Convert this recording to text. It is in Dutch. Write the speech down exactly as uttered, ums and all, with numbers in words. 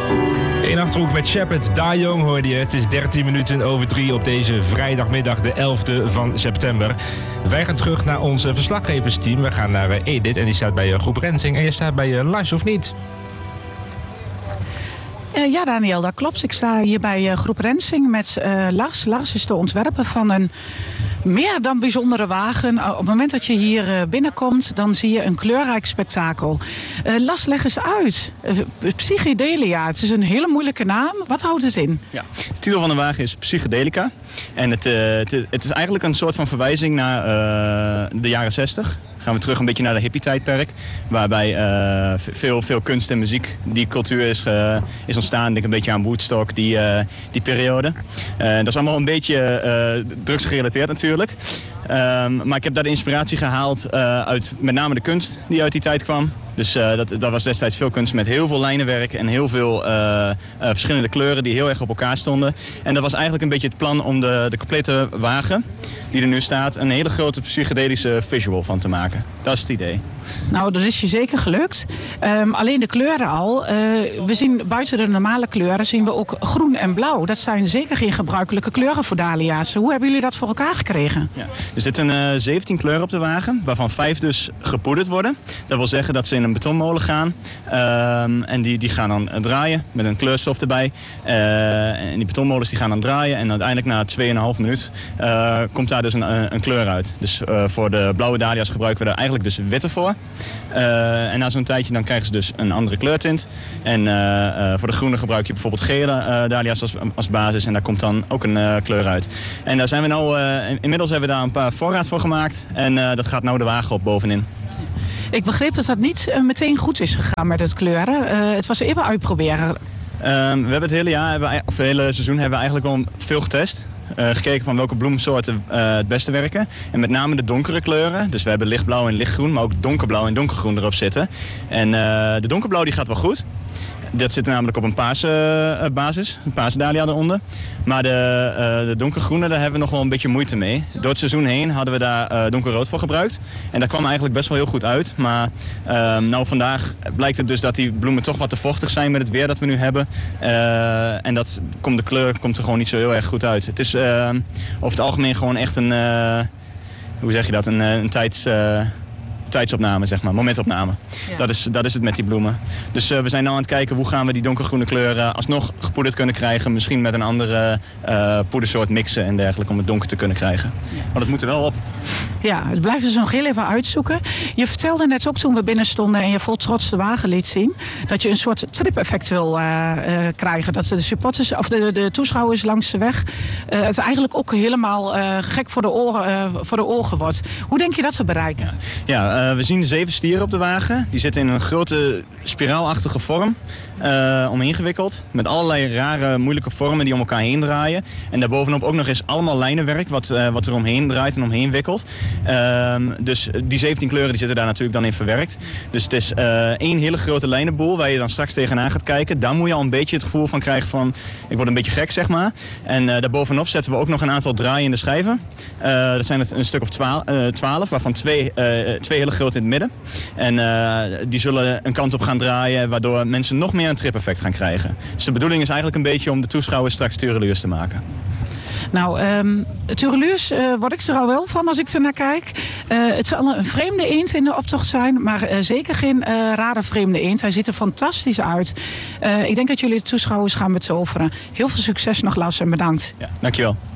In Achterhoek met Shepard, Da Young hoorde je. Het is dertien minuten over drie op deze vrijdagmiddag, de elfde van september. Wij gaan terug naar ons verslaggeversteam. We gaan naar Edith en die staat bij Groep Rensing. En je staat bij Lars, of niet? Uh, ja, Daniel, dat klopt. Ik sta hier bij uh, Groep Rensing met uh, Lars. Lars is de ontwerper van een meer dan bijzondere wagen. Uh, op het moment dat je hier uh, binnenkomt, dan zie je een kleurrijk spektakel. Uh, Lars, leg eens uit. Uh, Psychedelia, het is een hele moeilijke naam. Wat houdt het in? Ja, de titel van de wagen is Psychedelica. En het, uh, het, het is eigenlijk een soort van verwijzing naar uh, de jaren zestig. Gaan we terug een beetje naar de hippie-tijdperk. Waarbij uh, veel, veel kunst en muziek, die cultuur is, uh, is ontstaan. Denk een beetje aan Woodstock, die, uh, die periode. Uh, dat is allemaal een beetje uh, drugsgerelateerd natuurlijk. Um, maar ik heb daar de inspiratie gehaald uh, uit met name de kunst die uit die tijd kwam. Dus uh, dat, dat was destijds veel kunst met heel veel lijnenwerk en heel veel uh, uh, verschillende kleuren die heel erg op elkaar stonden. En dat was eigenlijk een beetje het plan om de, de complete wagen die er nu staat een hele grote psychedelische visual van te maken. Dat is het idee. Nou, dat is je zeker gelukt. Um, alleen de kleuren al. Uh, we zien buiten de normale kleuren zien we ook groen en blauw. Dat zijn zeker geen gebruikelijke kleuren voor dahlia's. Hoe hebben jullie dat voor elkaar gekregen? Ja, er zitten uh, zeventien kleuren op de wagen, waarvan vijf dus gepoederd worden. Dat wil zeggen dat ze in een betonmolen gaan. Um, en die, die gaan dan draaien met een kleurstof erbij. Uh, en die betonmolens die gaan dan draaien. En uiteindelijk na twee en een half minuut uh, komt daar dus een, een kleur uit. Dus uh, voor de blauwe dahlia's gebruiken we daar eigenlijk dus witte voor. Uh, en na zo'n tijdje dan krijgen ze dus een andere kleurtint. En uh, uh, voor de groene gebruik je bijvoorbeeld gele uh, dahlia's als, als basis. En daar komt dan ook een uh, kleur uit. En daar zijn we nou, uh, inmiddels hebben we daar een paar voorraad voor gemaakt. En uh, dat gaat nou de wagen op bovenin. Ik begreep dat dat niet uh, meteen goed is gegaan met het kleuren. Uh, het was even uitproberen. Um, we hebben het hele jaar, hebben, of het hele seizoen hebben we eigenlijk wel veel getest. Uh, gekeken van welke bloemsoorten uh, het beste werken. En met name de donkere kleuren. Dus we hebben lichtblauw en lichtgroen, maar ook donkerblauw en donkergroen erop zitten. En uh, de donkerblauw die gaat wel goed. Dat zit namelijk op een paarse uh, basis, een paarse dahlia eronder. Maar de, uh, de donkergroene, daar hebben we nog wel een beetje moeite mee. Door het seizoen heen hadden we daar uh, donkerrood voor gebruikt. En dat kwam eigenlijk best wel heel goed uit. Maar uh, nou vandaag blijkt het dus dat die bloemen toch wat te vochtig zijn met het weer dat we nu hebben. Uh, en dat komt, de kleur komt er gewoon niet zo heel erg goed uit. Het is uh, over het algemeen gewoon echt een, uh, hoe zeg je dat, een, een tijds... Uh, tijdsopname, zeg maar, momentopname. Ja. Dat is, dat is het met die bloemen. Dus uh, we zijn nu aan het kijken hoe gaan we die donkergroene kleuren alsnog gepoederd kunnen krijgen. Misschien met een andere uh, poedersoort mixen en dergelijke om het donker te kunnen krijgen. Ja. Maar dat moet er wel op. Ja, het blijft dus nog heel even uitzoeken. Je vertelde net ook toen we binnenstonden en je vol trots de wagen liet zien, dat je een soort trip-effect wil uh, uh, krijgen. Dat de supporters of de, de toeschouwers langs de weg uh, het eigenlijk ook helemaal uh, gek voor de, oren, uh, voor de ogen wordt. Hoe denk je dat te bereiken? Ja, ja uh, we zien zeven stieren op de wagen. Die zitten in een grote spiraalachtige vorm. Uh, omheen gewikkeld. Met allerlei rare, moeilijke vormen die om elkaar heen draaien. En daarbovenop ook nog eens allemaal lijnenwerk wat, uh, wat er omheen draait en omheen wikkelt. Uh, dus die zeventien kleuren die zitten daar natuurlijk dan in verwerkt. Dus het is uh, één hele grote lijnenboel waar je dan straks tegenaan gaat kijken. Daar moet je al een beetje het gevoel van krijgen van, ik word een beetje gek, zeg maar. En uh, daarbovenop zetten we ook nog een aantal draaiende schijven. Uh, dat zijn het een stuk of twaalf, waarvan twee, uh, twee hele grote in het midden. En uh, die zullen een kant op gaan draaien, waardoor mensen nog meer een trip-effect gaan krijgen. Dus de bedoeling is eigenlijk een beetje om de toeschouwers straks tureluurs te maken. Nou, um, tureluurs uh, word ik er al wel van als ik er naar kijk. Uh, het zal een vreemde eend in de optocht zijn, maar uh, zeker geen uh, rare vreemde eend. Hij ziet er fantastisch uit. Uh, ik denk dat jullie de toeschouwers gaan betoveren. Heel veel succes nog, Lars, en bedankt. Ja, dankjewel.